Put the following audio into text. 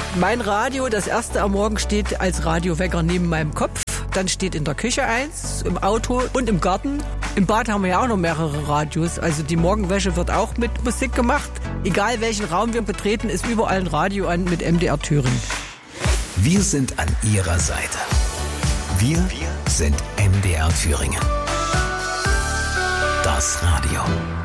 Mein Radio, das erste am Morgen, steht als Radiowecker neben meinem Kopf. Dann steht in der Küche eins, im Auto und im Garten. Im Bad haben wir ja auch noch mehrere Radios. Also die Morgenwäsche wird auch mit Musik gemacht. Egal welchen Raum wir betreten, ist überall ein Radio an mit MDR Thüringen. Wir sind an Ihrer Seite. Wir sind MDR Thüringen. Das Radio.